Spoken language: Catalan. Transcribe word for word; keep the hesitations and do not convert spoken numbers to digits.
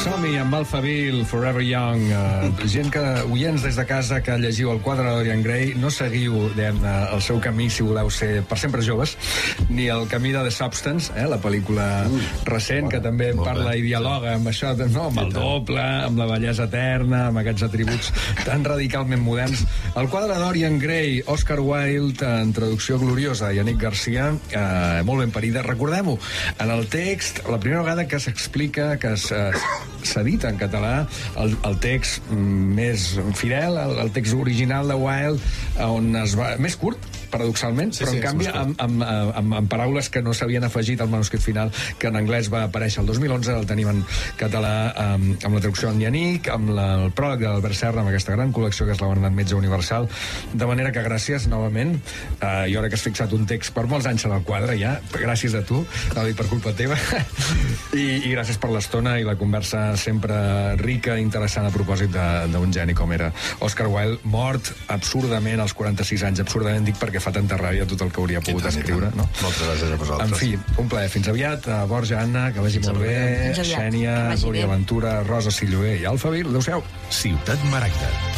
Som-hi amb Alphaville, Forever Young. Uh, gent que, oients des de casa que llegiu el quadre de Dorian Gray, no seguiu el seu camí si voleu ser per sempre joves, ni el camí de The Substance, eh, la pel·lícula uh, recent, bueno, que també parla i dialoga amb això, no? Amb el doble, amb la bellesa eterna, amb aquests atributs tan radicalment moderns. El quadre de Dorian Gray, Oscar Wilde, en traducció gloriosa, Yannick Garcia, eh, molt ben parida. Recordem-ho, en el text, la primera vegada que s'explica, que s'edita en català, el, el text més fidel, el, el text original de Wilde, on es va... més curt, paradoxalment, sí, però en sí, canvi amb, amb, amb, amb paraules que no s'havien afegit al manuscrit final, que en anglès va aparèixer el dos mil onze, el tenim en català amb, amb la traducció en Yannick, amb la, el pròleg d'Albert Serra, amb aquesta gran col·lecció que és la Bernat Metge Universal, de manera que gràcies novament, eh, i ara que has fixat un text per molts anys en el quadre ja, gràcies a tu, no dic per culpa teva, i, i gràcies per l'estona i la conversa sempre rica i interessant a propòsit d'un geni com era Oscar Wilde, mort absurdament als quaranta-sis anys, absurdament dic perquè fa tanta ràbia tot el que hauria pogut escriure, no? Moltes gràcies a vosaltres. En fi, un plaer. Fins aviat. Borja, Anna, que vagi molt bé. Xènia, Núria Ventura, Rosa Silloé i Alphaville. Adéu-siau. Ciutat Maragda.